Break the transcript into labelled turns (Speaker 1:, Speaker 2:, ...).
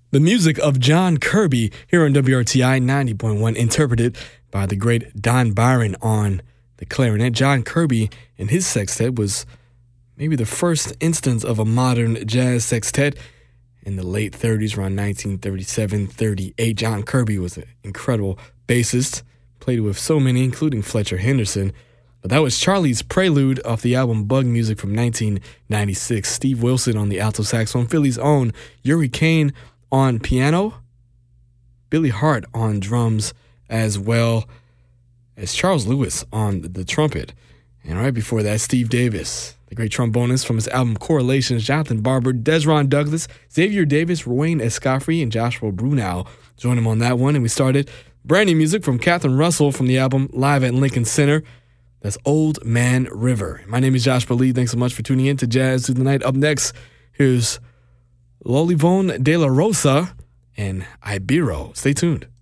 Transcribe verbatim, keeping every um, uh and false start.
Speaker 1: The music of John Kirby here on W R T I ninety point one, interpreted by the great Don Byron on the clarinet. John Kirby and his sextet was maybe the first instance of a modern jazz sextet in the late thirties, around nineteen thirty-seven thirty-eight. John Kirby was an incredible bassist, played with so many, including Fletcher Henderson. But that was Charlie's Prelude off the album Bug Music from nineteen ninety-six. Steve Wilson on the alto saxophone, Philly's own Yuri Kane on piano, Billy Hart on drums, as well as Charles Lewis on the trumpet. And right before that, Steve Davis, the great trombonist from his album Correlations, Jonathan Barber, Desron Douglas, Xavier Davis, Ruane Escoffery, and Joshua Brunau joined him on that one. And we started brand new music from Catherine Russell from the album Live at Lincoln Center. That's Old Man River. My name is Joshua Lee. Thanks so much for tuning in to Jazz Through the Night. Up next, here's Lolivon De La Rosa and Ibero. Stay tuned.